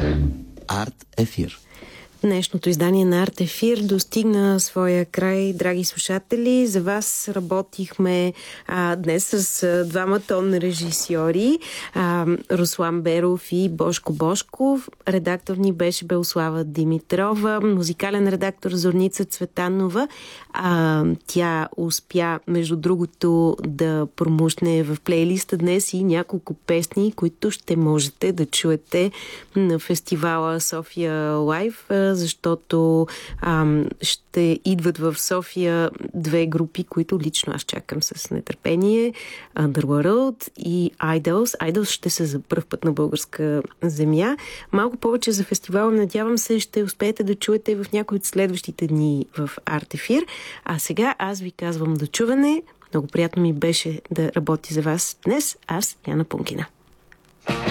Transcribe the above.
Арт Ефир. Днешното издание на Арт Ефир достигна своя край, драги слушатели. За вас работихме днес с двама тон режисьори, Руслан Беров и Бошко Бошков. Редактор ни беше Белослава Димитрова, музикален редактор Зорница Цветанова. Тя успя, между другото, да промушне в плейлиста днес и няколко песни, които ще можете да чуете на фестивала София Лайв, защото ще идват в София две групи, които лично аз чакам с нетърпение. Underworld и Idols. Idols ще са за пръв път на българска земя. Малко повече за фестивала, надявам се, ще успеете да чуете в някои от следващите дни в Арт Ефир. А сега аз ви казвам до чуване. Много приятно ми беше да работя за вас днес. Аз, Яна Пункина.